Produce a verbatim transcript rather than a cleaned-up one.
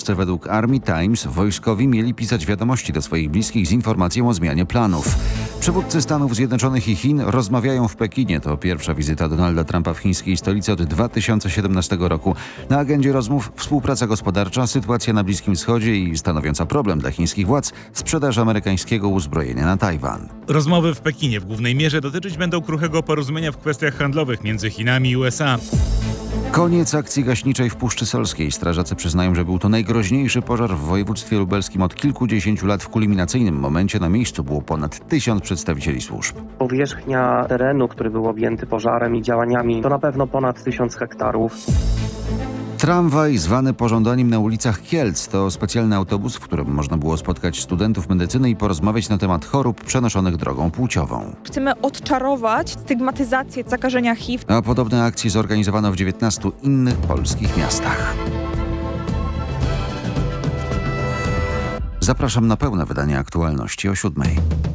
Polsce według Army Times wojskowi mieli pisać wiadomości do swoich bliskich z informacją o zmianie planów. Przywódcy Stanów Zjednoczonych i Chin rozmawiają w Pekinie. To pierwsza wizyta Donalda Trumpa w chińskiej stolicy od dwa tysiące siedemnastego roku. Na agendzie rozmów współpraca gospodarcza, sytuacja na Bliskim Wschodzie i stanowiąca problem dla chińskich władz sprzedaż amerykańskiego uzbrojenia na Tajwan. Rozmowy w Pekinie w głównej mierze dotyczyć będą kruchego porozumienia w kwestiach handlowych między Chinami i U S A. Koniec akcji gaśniczej w Puszczy Solskiej. Strażacy przyznają, że był to najgroźniejszy pożar w województwie lubelskim od kilkudziesięciu lat. W kulminacyjnym momencie na miejscu było ponad tysiąc przedstawicieli służb. Powierzchnia terenu, który był objęty pożarem i działaniami, to na pewno ponad tysiąc hektarów. Tramwaj zwany pożądaniem na ulicach Kielc to specjalny autobus, w którym można było spotkać studentów medycyny i porozmawiać na temat chorób przenoszonych drogą płciową. Chcemy odczarować stygmatyzację zakażenia H I V. A podobne akcje zorganizowano w dziewiętnastu innych polskich miastach. Zapraszam na pełne wydanie aktualności o siódmej.